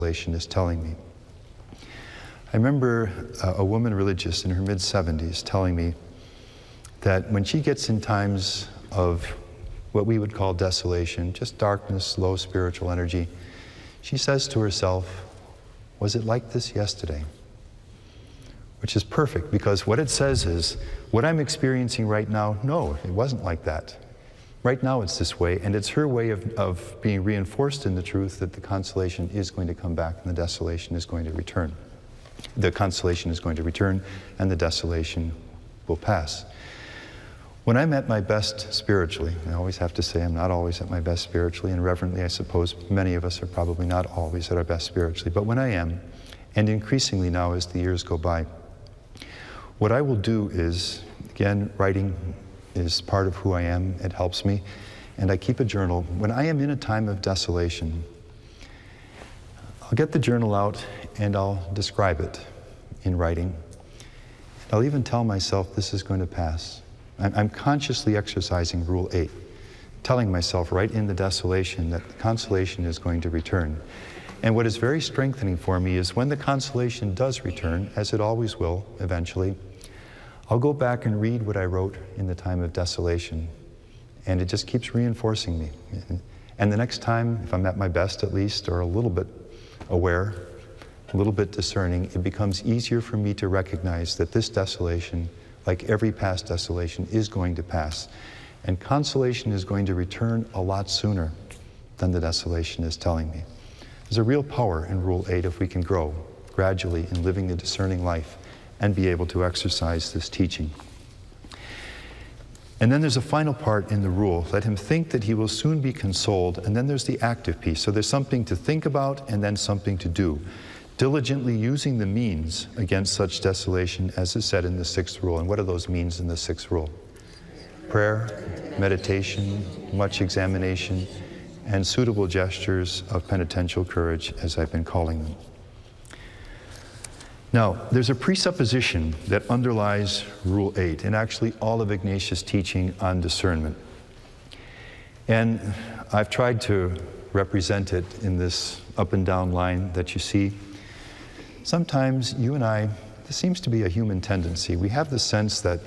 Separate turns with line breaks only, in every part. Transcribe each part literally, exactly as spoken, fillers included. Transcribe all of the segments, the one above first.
desolation is telling me. I remember a, a woman religious in her mid seventies telling me that when she gets in times of what we would call desolation, just darkness, low spiritual energy, she says to herself, was it like this yesterday? Which is perfect, because what it says is, what I'm experiencing right now, no, it wasn't like that. Right now it's this way, and it's her way of, of being reinforced in the truth that the consolation is going to come back and the desolation is going to return. The consolation is going to return and the desolation will pass. When I'm at my best spiritually, I always have to say I'm not always at my best spiritually, and reverently I suppose many of us are probably not always at our best spiritually, but when I am, and increasingly now as the years go by, what I will do is, again, writing is part of who I am, it helps me, and I keep a journal. When I am in a time of desolation, I'll get the journal out and I'll describe it in writing. I'll even tell myself this is going to pass. I'm consciously exercising Rule eight, telling myself right in the desolation that the consolation is going to return. And what is very strengthening for me is when the consolation does return, as it always will eventually, I'll go back and read what I wrote in the time of desolation, and it just keeps reinforcing me. And the next time, if I'm at my best at least, or a little bit aware, a little bit discerning, it becomes easier for me to recognize that this desolation, like every past desolation, is going to pass. And consolation is going to return a lot sooner than the desolation is telling me. There's a real power in Rule eight if we can grow gradually in living a discerning life and be able to exercise this teaching. And then there's a final part in the rule. Let him think that he will soon be consoled, and then there's the active piece. So there's something to think about and then something to do. Diligently using the means against such desolation as is said in the sixth rule. And what are those means in the sixth rule? Prayer, meditation, much examination, and suitable gestures of penitential courage, as I've been calling them. Now, there's a presupposition that underlies Rule eight, and actually all of Ignatius' teaching on discernment. And I've tried to represent it in this up and down line that you see. Sometimes you and I, this seems to be a human tendency. We have the sense that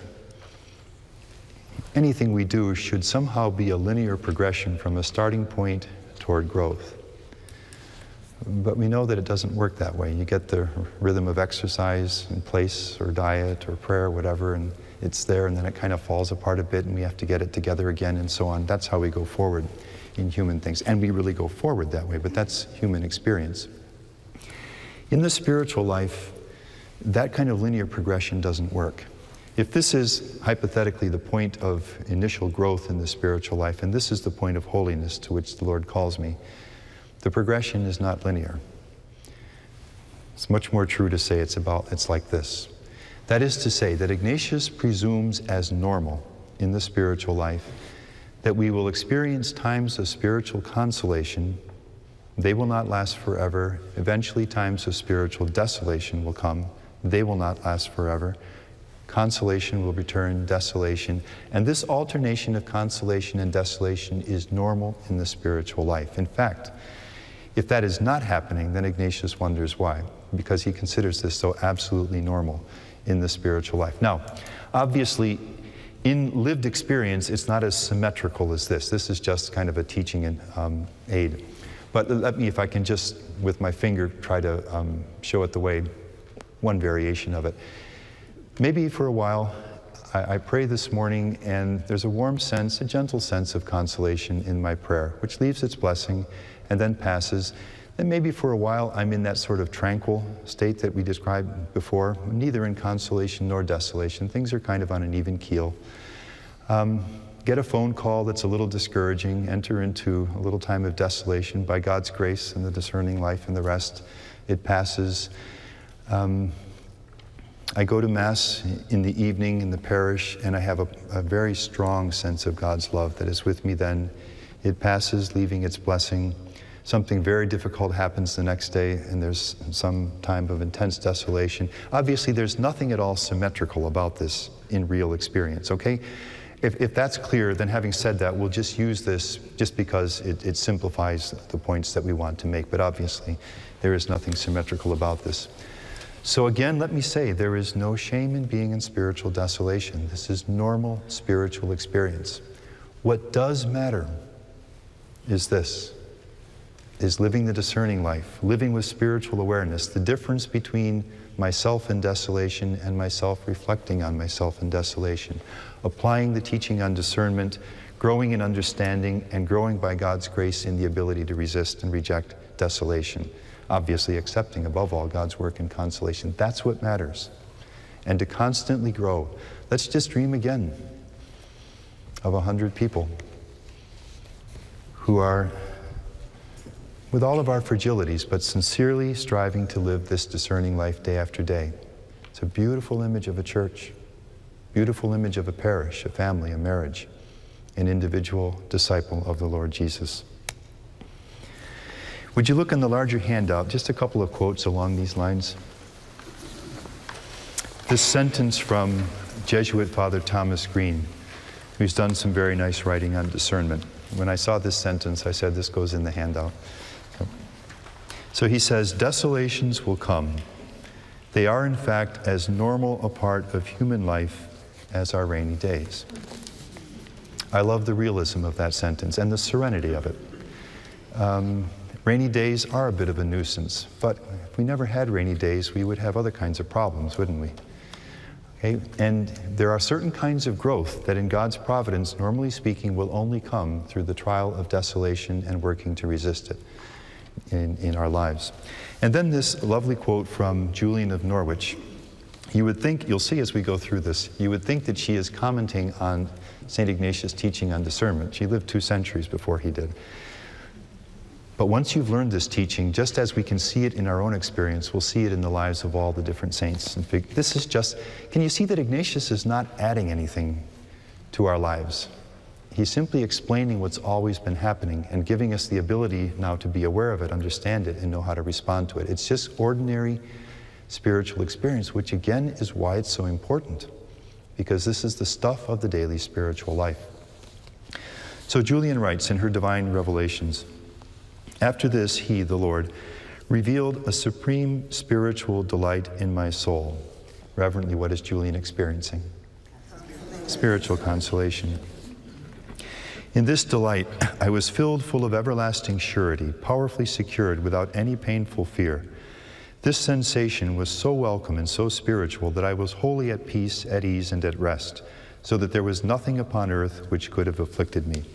anything we do should somehow be a linear progression from a starting point toward growth. But we know that it doesn't work that way. You get the rhythm of exercise in place, or diet, or prayer, or whatever, and it's there, and then it kind of falls apart a bit, and we have to get it together again, and so on. That's how we go forward in human things. And we really go forward that way, but that's human experience. In the spiritual life, that kind of linear progression doesn't work. If this is hypothetically the point of initial growth in the spiritual life, and this is the point of holiness to which the Lord calls me, the progression is not linear. It's much more true to say it's about, it's like this. That is to say that Ignatius presumes as normal in the spiritual life that we will experience times of spiritual consolation. They will not last forever. Eventually times of spiritual desolation will come. They will not last forever. Consolation will return, desolation. And this alternation of consolation and desolation is normal in the spiritual life. In fact, if that is not happening, then Ignatius wonders why, because he considers this so absolutely normal in the spiritual life. Now, obviously, in lived experience, it's not as symmetrical as this. This is just kind of a teaching and um, aid. But let me, if I can just, with my finger, try to um, show it the way, one variation of it. Maybe for a while, I, I pray this morning, and there's a warm sense, a gentle sense of consolation in my prayer, which leaves its blessing and then passes. Then maybe for a while I'm in that sort of tranquil state that we described before, neither in consolation nor desolation. Things are kind of on an even keel. Um, get a phone call that's a little discouraging, enter into a little time of desolation by God's grace and the discerning life and the rest. It passes. Um, I go to Mass in the evening in the parish, and I have a, a very strong sense of God's love that is with me then. It passes, leaving its blessing. Something very difficult happens the next day, and there's some time of intense desolation. Obviously, there's nothing at all symmetrical about this in real experience, okay? if, if that's clear, then having said that, we'll just use this just because it, it simplifies the points that we want to make. But obviously, there is nothing symmetrical about this. So again, let me say, there is no shame in being in spiritual desolation. This is normal spiritual experience. What does matter is this, is living the discerning life, living with spiritual awareness, the difference between myself in desolation and myself reflecting on myself in desolation, applying the teaching on discernment, growing in understanding, and growing by God's grace in the ability to resist and reject desolation. Obviously accepting above all God's work in consolation. That's what matters. And to constantly grow. Let's just dream again of a hundred people who are, with all of our fragilities, but sincerely striving to live this discerning life day after day. It's a beautiful image of a church, beautiful image of a parish, a family, a marriage, an individual disciple of the Lord Jesus. Would you look in the larger handout, just a couple of quotes along these lines. This sentence from Jesuit Father Thomas Green, who's done some very nice writing on discernment. When I saw this sentence, I said, this goes in the handout. So he says, desolations will come. They are, in fact, as normal a part of human life as our rainy days. I love the realism of that sentence and the serenity of it. Um, Rainy days are a bit of a nuisance, but if we never had rainy days, we would have other kinds of problems, wouldn't we? Okay? And there are certain kinds of growth that in God's providence, normally speaking, will only come through the trial of desolation and working to resist it in, in our lives. And then this lovely quote from Julian of Norwich. You would think, you'll see as we go through this, you would think that she is commenting on Saint Ignatius' teaching on discernment. She lived two centuries before he did. But once you've learned this teaching, just as we can see it in our own experience, we'll see it in the lives of all the different saints. And this is just, can you see that Ignatius is not adding anything to our lives? He's simply explaining what's always been happening and giving us the ability now to be aware of it, understand it, and know how to respond to it. It's just ordinary spiritual experience, which again is why it's so important, because this is the stuff of the daily spiritual life. So Julian writes in her Divine Revelations, after this, he, the Lord, revealed a supreme spiritual delight in my soul. Reverently, what is Julian experiencing? Spiritual consolation. In this delight, I was filled full of everlasting surety, powerfully secured without any painful fear. This sensation was so welcome and so spiritual that I was wholly at peace, at ease, and at rest, so that there was nothing upon earth which could have afflicted me.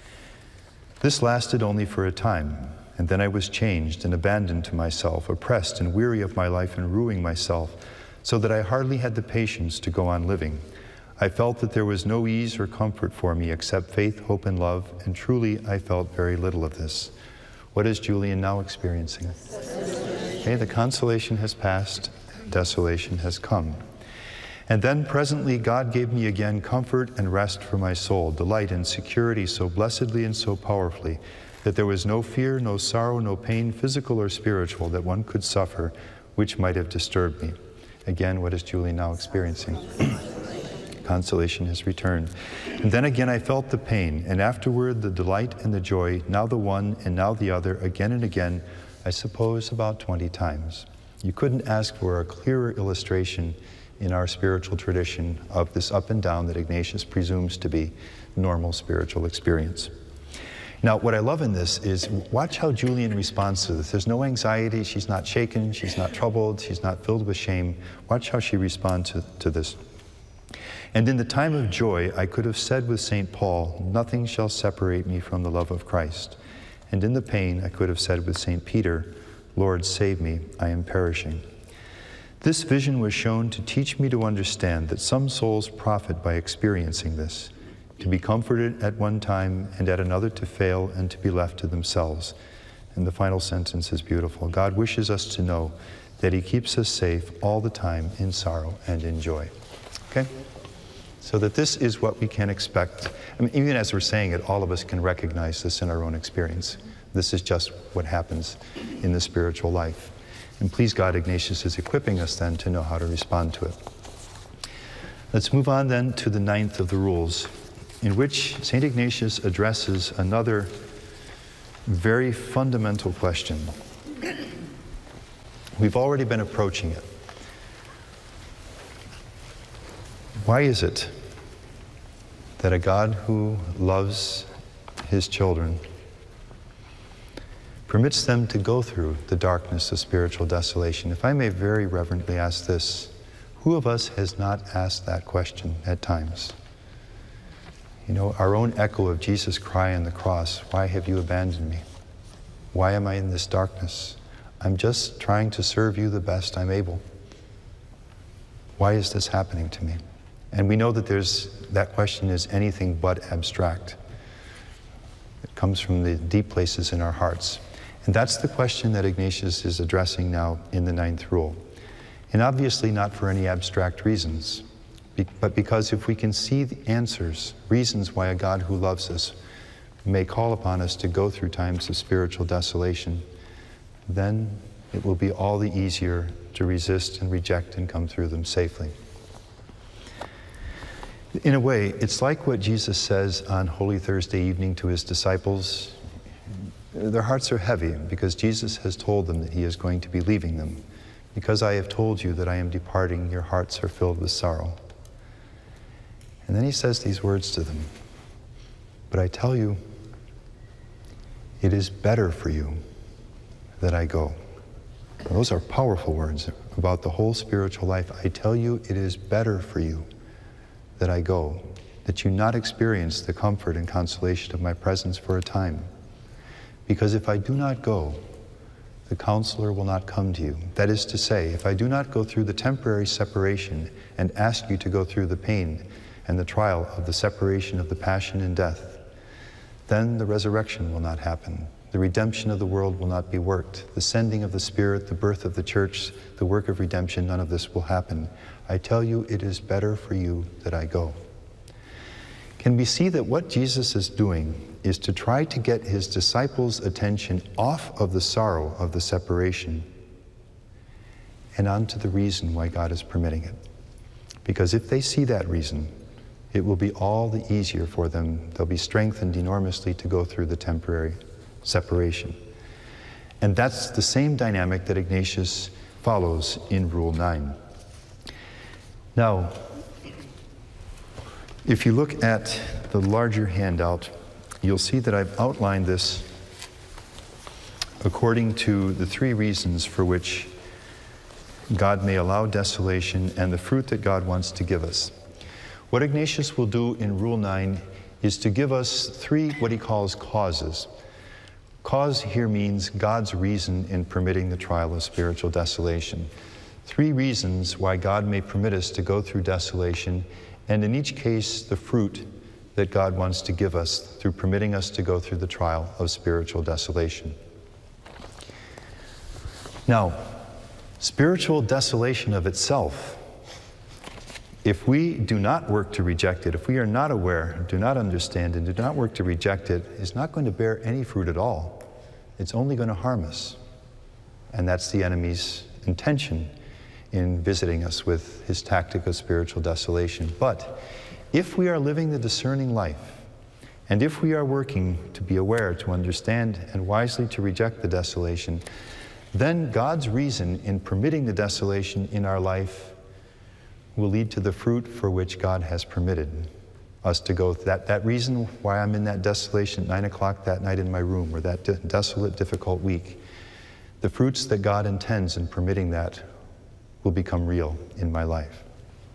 This lasted only for a time, and then I was changed and abandoned to myself, oppressed and weary of my life and ruining myself, so that I hardly had the patience to go on living. I felt that there was no ease or comfort for me except faith, hope, and love, and truly I felt very little of this. What is Julian now experiencing? Okay, the consolation has passed, desolation has come. And then presently God gave me again comfort and rest for my soul, delight and security so blessedly and so powerfully that there was no fear, no sorrow, no pain, physical or spiritual, that one could suffer, which might have disturbed me. Again, what is Julian now experiencing? Consolation has returned. And then again I felt the pain, and afterward the delight and the joy, now the one and now the other, again and again, I suppose about twenty times. You couldn't ask for a clearer illustration in our spiritual tradition of this up and down that Ignatius presumes to be normal spiritual experience. Now, what I love in this is watch how Julian responds to this. There's no anxiety, she's not shaken, she's not troubled, she's not filled with shame. Watch how she responds to, to this. And in the time of joy, I could have said with Saint Paul, nothing shall separate me from the love of Christ. And in the pain, I could have said with Saint Peter, Lord, save me, I am perishing. This vision was shown to teach me to understand that some souls profit by experiencing this, to be comforted at one time and at another to fail and to be left to themselves. And the final sentence is beautiful. God wishes us to know that he keeps us safe all the time in sorrow and in joy. Okay? So that this is what we can expect. I mean, even as we're saying it, all of us can recognize this in our own experience. This is just what happens in the spiritual life. And please God, Ignatius is equipping us then to know how to respond to it. Let's move on then to the ninth of the rules. in which Saint Ignatius addresses another very fundamental question. We've already been approaching it. Why is it that a God who loves his children permits them to go through the darkness of spiritual desolation? If I may very reverently ask this, who of us has not asked that question at times? You know, our own echo of Jesus' cry on the cross, why have you abandoned me? Why am I in this darkness? I'm just trying to serve you the best I'm able. Why is this happening to me? And we know that there's, that question is anything but abstract. It comes from the deep places in our hearts. And that's the question that Ignatius is addressing now in the ninth rule. And obviously not for any abstract reasons, but because if we can see the answers, reasons why a God who loves us may call upon us to go through times of spiritual desolation, then it will be all the easier to resist and reject and come through them safely. In a way, it's like what Jesus says on Holy Thursday evening to his disciples. Their hearts are heavy because Jesus has told them that he is going to be leaving them. Because I have told you that I am departing, your hearts are filled with sorrow. And then he says these words to them, but I tell you, it is better for you that I go. Those are powerful words about the whole spiritual life. I tell you, it is better for you that I go, that you not experience the comfort and consolation of my presence for a time. Because if I do not go, the counselor will not come to you. That is to say, if I do not go through the temporary separation and ask you to go through the pain and the trial of the separation of the passion and death, then the resurrection will not happen. The redemption of the world will not be worked. The sending of the Spirit, the birth of the church, the work of redemption, none of this will happen. I tell you, it is better for you that I go. Can we see that what Jesus is doing is to try to get his disciples' attention off of the sorrow of the separation and onto the reason why God is permitting it? Because if they see that reason, it will be all the easier for them. They'll be strengthened enormously to go through the temporary separation. And that's the same dynamic that Ignatius follows in Rule nine. Now, if you look at the larger handout, you'll see that I've outlined this according to the three reasons for which God may allow desolation and the fruit that God wants to give us. What Ignatius will do in Rule nine is to give us three what he calls causes. Cause here means God's reason in permitting the trial of spiritual desolation. Three reasons why God may permit us to go through desolation, and in each case, the fruit that God wants to give us through permitting us to go through the trial of spiritual desolation. Now, spiritual desolation of itself, if we do not work to reject it, if we are not aware, do not understand, and do not work to reject it, is not going to bear any fruit at all. It's only going to harm us. And that's the enemy's intention in visiting us with his tactic of spiritual desolation. But if we are living the discerning life, and if we are working to be aware, to understand, and wisely to reject the desolation, then God's reason in permitting the desolation in our life will lead to the fruit for which God has permitted us to go. That, that reason why I'm in that desolation at nine o'clock that night in my room, or that de- desolate, difficult week, the fruits that God intends in permitting that will become real in my life.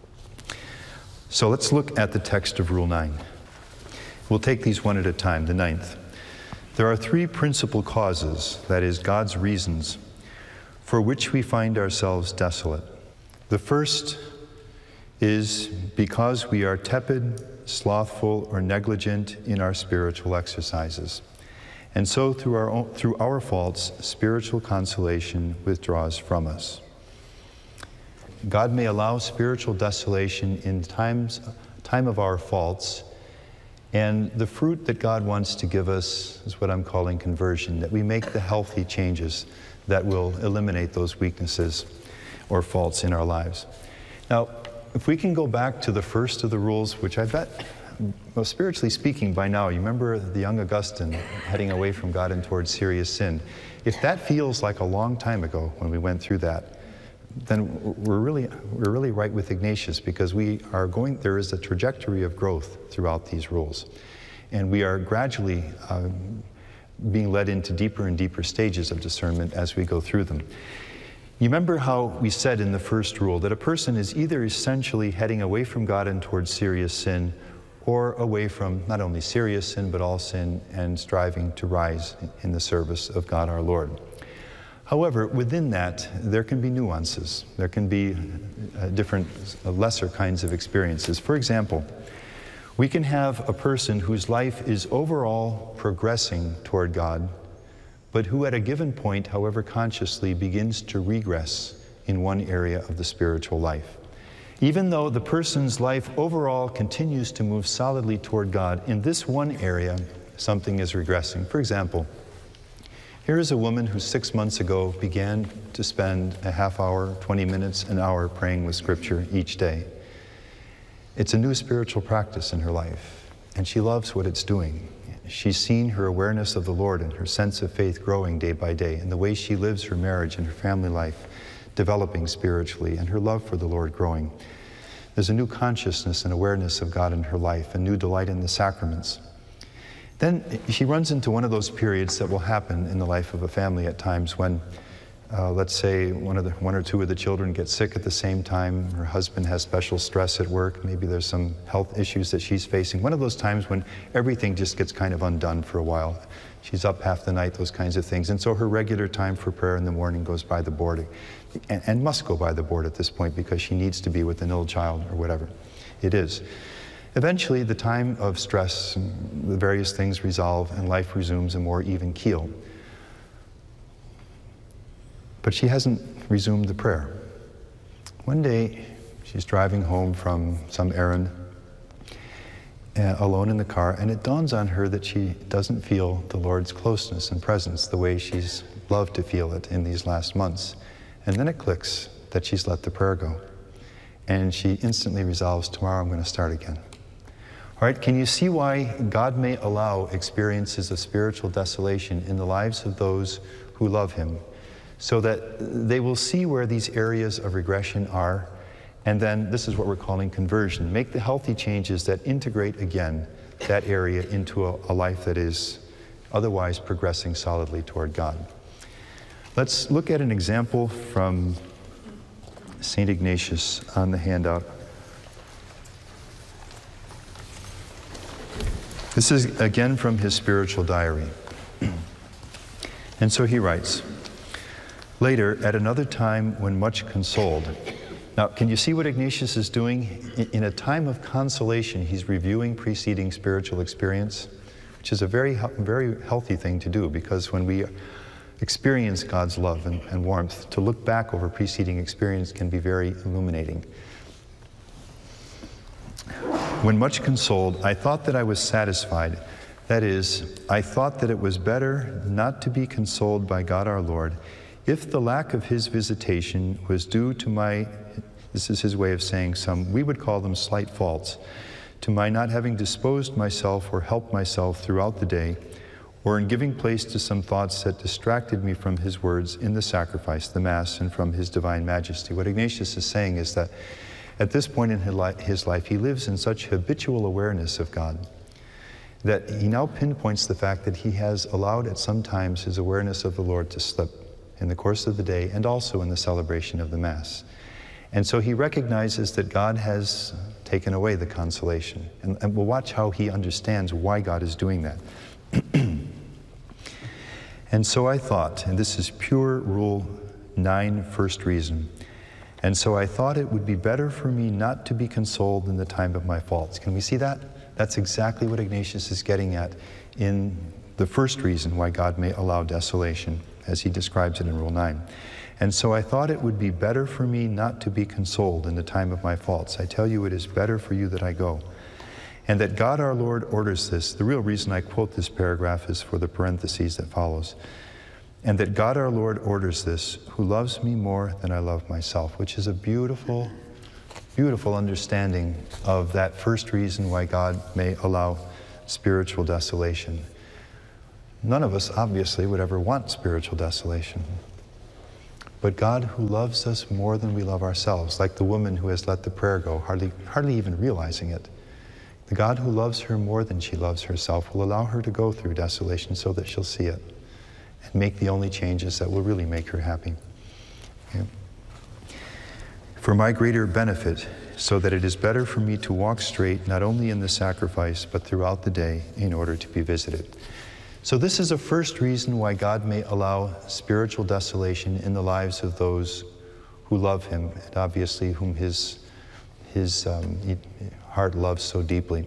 So let's look at the text of Rule nine. We'll take these one at a time. The ninth. There are three principal causes, that is, God's reasons, for which we find ourselves desolate. The first is because we are tepid, slothful, or negligent in our spiritual exercises. And so through our, own, through our faults, spiritual consolation withdraws from us. God may allow spiritual desolation in times, time of our faults, and the fruit that God wants to give us is what I'm calling conversion, that we make the healthy changes that will eliminate those weaknesses or faults in our lives. Now, if we can go back to the first of the rules, which I bet well, spiritually speaking, by now, you remember the young Augustine heading away from God and towards serious sin. If that feels like a long time ago when we went through that, then we're really, we're really right with Ignatius, because we are going, there is a trajectory of growth throughout these rules. And we are gradually uh, being led into deeper and deeper stages of discernment as we go through them. You remember how we said in the first rule that a person is either essentially heading away from God and towards serious sin, or away from not only serious sin, but all sin, and striving to rise in the service of God our Lord. However, within that, there can be nuances. There can be uh, different, uh, lesser kinds of experiences. For example, we can have a person whose life is overall progressing toward God, but who at a given point, however consciously, begins to regress in one area of the spiritual life. Even though the person's life overall continues to move solidly toward God, in this one area, something is regressing. For example, here is a woman who six months ago began to spend a half hour, twenty minutes, an hour praying with Scripture each day. It's a new spiritual practice in her life, and she loves what it's doing. She's seen her awareness of the Lord and her sense of faith growing day by day, and the way she lives her marriage and her family life developing spiritually, and her love for the Lord growing. There's a new consciousness and awareness of God in her life, a new delight in the sacraments. Then she runs into one of those periods that will happen in the life of a family at times when, uh, let's say, one, of the, one or two of the children get sick at the same time, her husband has special stress at work, maybe there's some health issues that she's facing. One of those times when everything just gets kind of undone for a while. She's up half the night, those kinds of things. And so her regular time for prayer in the morning goes by the board, and, and must go by the board at this point, because she needs to be with an ill child or whatever it is. Eventually, the time of stress, the various things resolve, and life resumes a more even keel. But she hasn't resumed the prayer. One day, she's driving home from some errand, uh, alone in the car, and it dawns on her that she doesn't feel the Lord's closeness and presence the way she's loved to feel it in these last months. And then it clicks that she's let the prayer go. And she instantly resolves, tomorrow I'm going to start again. All right, can you see why God may allow experiences of spiritual desolation in the lives of those who love Him, so that they will see where these areas of regression are, and then this is what we're calling conversion. Make the healthy changes that integrate again that area into a, a life that is otherwise progressing solidly toward God. Let's look at an example from Saint Ignatius on the handout. This is again from his spiritual diary. And so he writes, later, at another time when much consoled. Now, can you see what Ignatius is doing? In a time of consolation, he's reviewing preceding spiritual experience, which is a very, very healthy thing to do, because when we experience God's love and, and warmth, to look back over preceding experience can be very illuminating. When much consoled, I thought that I was satisfied. That is, I thought that it was better not to be consoled by God our Lord if the lack of His visitation was due to my, this is his way of saying some, we would call them slight faults, to my not having disposed myself or helped myself throughout the day, or in giving place to some thoughts that distracted me from His words in the sacrifice, the Mass, and from His divine majesty. What Ignatius is saying is that at this point in his life, he lives in such habitual awareness of God that he now pinpoints the fact that he has allowed at some times his awareness of the Lord to slip in the course of the day and also in the celebration of the Mass. And so he recognizes that God has taken away the consolation. And, and we'll watch how he understands why God is doing that. And so I thought, and this is pure Rule nine, first reason, and so I thought it would be better for me not to be consoled in the time of my faults. Can we see that? That's exactly what Ignatius is getting at in the first reason why God may allow desolation, as he describes it in Rule nine. And so I thought it would be better for me not to be consoled in the time of my faults. I tell you, it is better for you that I go. And that God our Lord orders this. The real reason I quote this paragraph is for the parentheses that follows. And that God our Lord orders this, who loves me more than I love myself, which is a beautiful, beautiful understanding of that first reason why God may allow spiritual desolation. None of us, obviously, would ever want spiritual desolation. But God, who loves us more than we love ourselves, like the woman who has let the prayer go, hardly, hardly even realizing it, the God who loves her more than she loves herself will allow her to go through desolation so that she'll see it and make the only changes that will really make her happy. Okay. For my greater benefit, so that it is better for me to walk straight, not only in the sacrifice, but throughout the day, in order to be visited. So this is a first reason why God may allow spiritual desolation in the lives of those who love him, and obviously whom his, his um, heart loves so deeply.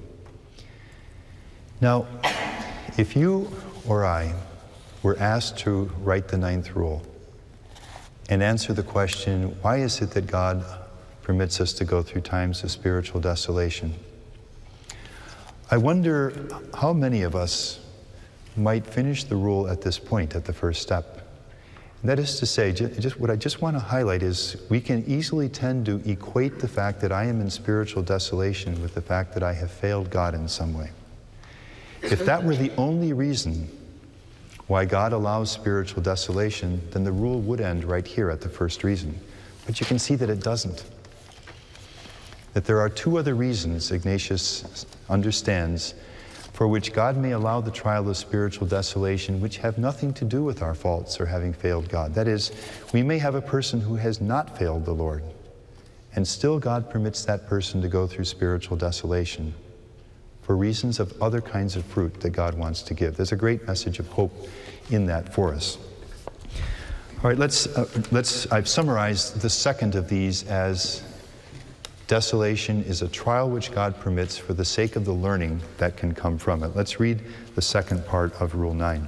Now, if you or I were asked to write the ninth rule and answer the question, why is it that God permits us to go through times of spiritual desolation? I wonder how many of us might finish the rule at this point, at the first step. And that is to say, just what I just want to highlight is we can easily tend to equate the fact that I am in spiritual desolation with the fact that I have failed God in some way. If that were the only reason why God allows spiritual desolation, then the rule would end right here at the first reason. But you can see that it doesn't. That there are two other reasons, Ignatius understands, for which God may allow the trial of spiritual desolation, which have nothing to do with our faults or having failed God. That is, we may have a person who has not failed the Lord, and still God permits that person to go through spiritual desolation for reasons of other kinds of fruit that God wants to give. There's a great message of hope in that for us. All right, let's, uh, let's, I've summarized the second of these as desolation is a trial which God permits for the sake of the learning that can come from it. Let's read the second part of Rule nine.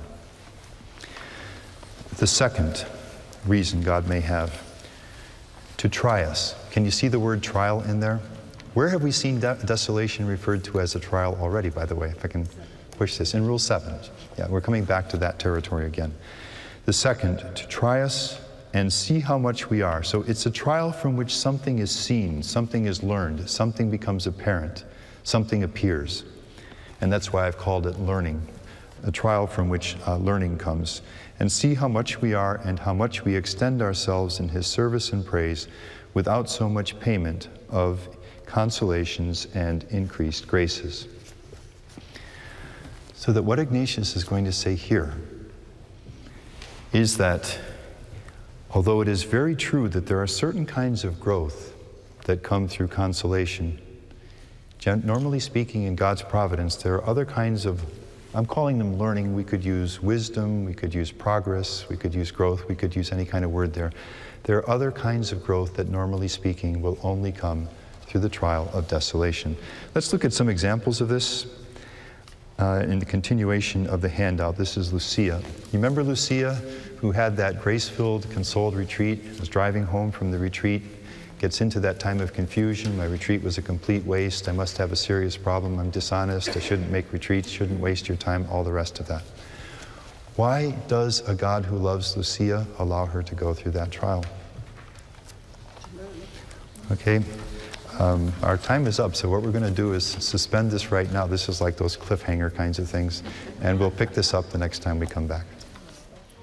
The second reason God may have to try us. Can you see the word trial in there? Where have we seen de- desolation referred to as a trial already, by the way, if I can push this? In Rule seven. Yeah, we're coming back to that territory again. The second, to try us and see how much we are. So it's a trial from which something is seen, something is learned, something becomes apparent, something appears. And that's why I've called it learning, a trial from which uh, learning comes. And see how much we are and how much we extend ourselves in his service and praise without so much payment of consolations and increased graces. So that what Ignatius is going to say here is that although it is very true that there are certain kinds of growth that come through consolation, normally speaking in God's providence, there are other kinds of, I'm calling them learning. We could use wisdom, we could use progress, we could use growth, we could use any kind of word there. There are other kinds of growth that normally speaking will only come through the trial of desolation. Let's look at some examples of this uh, in the continuation of the handout. This is Lucia. You remember Lucia, who had that grace-filled, consoled retreat, was driving home from the retreat, gets into that time of confusion. My retreat was a complete waste. I must have a serious problem. I'm dishonest. I shouldn't make retreats, shouldn't waste your time, all the rest of that. Why does a God who loves Lucia allow her to go through that trial? Okay, um, our time is up, so what we're going to do is suspend this right now. This is like those cliffhanger kinds of things, and we'll pick this up the next time we come back.